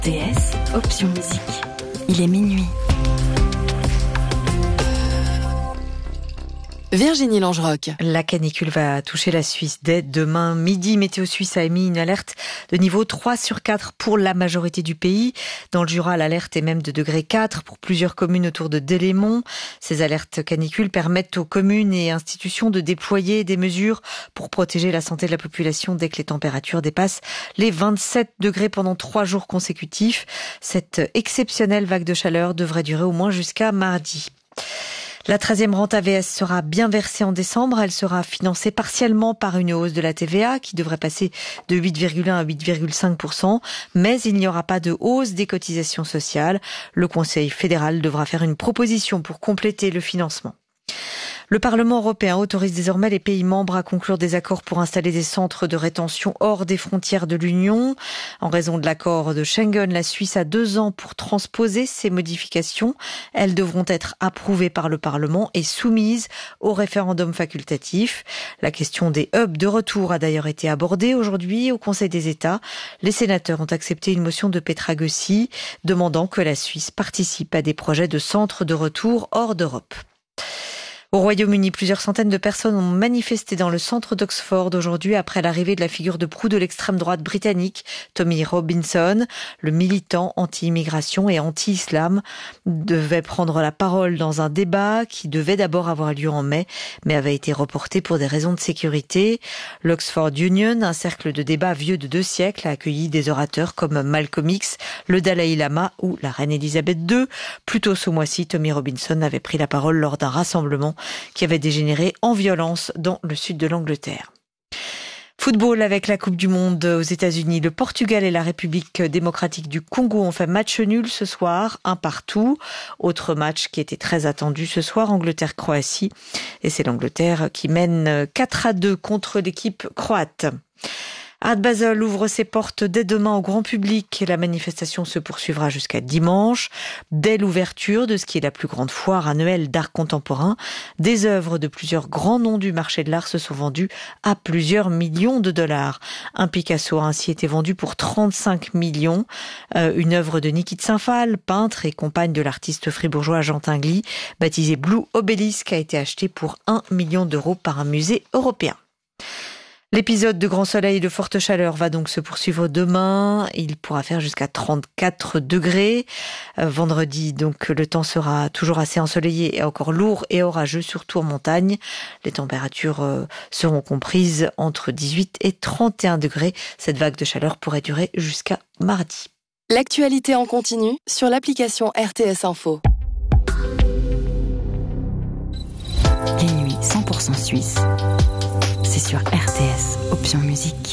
RTS, option musique. Il est minuit. Virginie Langerock. La canicule va toucher la Suisse dès demain midi. Météo Suisse a émis une alerte de niveau 3 sur 4 pour la majorité du pays. Dans le Jura, l'alerte est même de degré 4 pour plusieurs communes autour de Delémont. Ces alertes canicules permettent aux communes et institutions de déployer des mesures pour protéger la santé de la population dès que les températures dépassent les 27 degrés pendant 3 jours consécutifs. Cette exceptionnelle vague de chaleur devrait durer au moins jusqu'à mardi. La 13e rente AVS sera bien versée en décembre. Elle sera financée partiellement par une hausse de la TVA qui devrait passer de 8,1 à 8,5%. Mais il n'y aura pas de hausse des cotisations sociales. Le Conseil fédéral devra faire une proposition pour compléter le financement. Le Parlement européen autorise désormais les pays membres à conclure des accords pour installer des centres de rétention hors des frontières de l'Union. En raison de l'accord de Schengen, la Suisse a 2 ans pour transposer ces modifications. Elles devront être approuvées par le Parlement et soumises au référendum facultatif. La question des hubs de retour a d'ailleurs été abordée aujourd'hui au Conseil des États. Les sénateurs ont accepté une motion de Petra Gussi demandant que la Suisse participe à des projets de centres de retour hors d'Europe. Au Royaume-Uni, plusieurs centaines de personnes ont manifesté dans le centre d'Oxford aujourd'hui après l'arrivée de la figure de proue de l'extrême droite britannique, Tommy Robinson. Le militant anti-immigration et anti-islam devait prendre la parole dans un débat qui devait d'abord avoir lieu en mai, mais avait été reporté pour des raisons de sécurité. L'Oxford Union, un cercle de débat vieux de 2 siècles, a accueilli des orateurs comme Malcolm X, le Dalai Lama ou la reine Elisabeth II. Plus tôt ce mois-ci, Tommy Robinson avait pris la parole lors d'un rassemblement qui avait dégénéré en violence dans le sud de l'Angleterre. Football avec la Coupe du Monde aux États-Unis. Le Portugal et la République démocratique du Congo ont fait match nul ce soir, 1-1. Autre match qui était très attendu ce soir, Angleterre-Croatie. Et c'est l'Angleterre qui mène 4-2 contre l'équipe croate. Art Basel ouvre ses portes dès demain au grand public. La manifestation se poursuivra jusqu'à dimanche. Dès l'ouverture de ce qui est la plus grande foire annuelle d'art contemporain, des œuvres de plusieurs grands noms du marché de l'art se sont vendues à plusieurs millions de dollars. Un Picasso a ainsi été vendu pour 35 millions. Une œuvre de Niki de Saint-Phal, peintre et compagne de l'artiste fribourgeois Jean Tinguely, baptisée Blue Obelisk, a été achetée pour 1 million d'euros par un musée européen. L'épisode de grand soleil et de forte chaleur va donc se poursuivre demain. Il pourra faire jusqu'à 34 degrés. Vendredi, donc, le temps sera toujours assez ensoleillé et encore lourd et orageux, surtout en montagne. Les températures seront comprises entre 18 et 31 degrés. Cette vague de chaleur pourrait durer jusqu'à mardi. L'actualité en continu sur l'application RTS Info. Les nuits 100% suisse. C'est sur RTS, option musique.